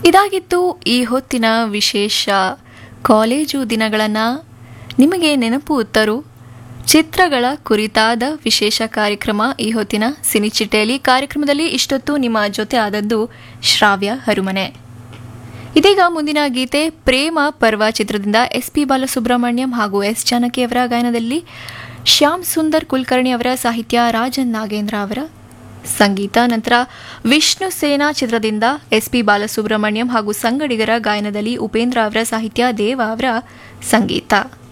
ಇದಾಗಿತ್ತು ಈ ಹೊತ್ತಿನ ವಿಶೇಷ ಕಾಲೇಜು ದಿನಗಳನ್ನು ನಿಮಗೆ ನೆನಪು ತರು ಚಿತ್ರಗಳ ಕುರಿತಾದ ವಿಶೇಷ ಕಾರ್ಯಕ್ರಮ ಈ ಹೊತ್ತಿನ ಸಿನಿಚಿಟ್ಟೆಯಲ್ಲಿ. ಕಾರ್ಯಕ್ರಮದಲ್ಲಿ ಇಷ್ಟೊತ್ತು ನಿಮ್ಮ ಜೊತೆ ಆದದ್ದು ಶ್ರಾವ್ಯ ಹರುಮನೆ. ಇದೀಗ ಮುಂದಿನ ಗೀತೆ ಪ್ರೇಮ ಪರ್ವ ಚಿತ್ರದಿಂದ ಎಸ್.ಪಿ. ಬಾಲಸುಬ್ರಹ್ಮಣ್ಯಂ ಹಾಗೂ ಎಸ್ ಜಾನಕಿಯವರ ಗಾಯನದಲ್ಲಿ ಶ್ಯಾಮ್ ಸುಂದರ್ ಕುಲಕರ್ಣಿ ಅವರ ಸಾಹಿತ್ಯ, ರಾಜನ್ ನಾಗೇಂದ್ರ ಅವರ ಸಂಗೀತ. ನಂತರ ವಿಷ್ಣು ಸೇನಾ ಚಿತ್ರದಿಂದ ಎಸ್.ಪಿ. ಬಾಲಸುಬ್ರಹ್ಮಣ್ಯಂ ಹಾಗೂ ಸಂಗಡಿಗರ ಗಾಯನದಲ್ಲಿ ಉಪೇಂದ್ರ ಅವರ ಸಾಹಿತ್ಯ, ದೇವ ಅವರ ಸಂಗೀತ.